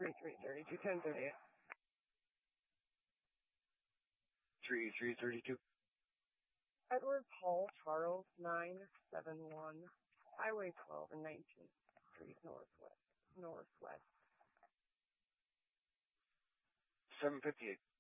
3332, 1038. 3332. Edward Paul Charles, 971, Highway 12 and 19th Street, Northwest. 758.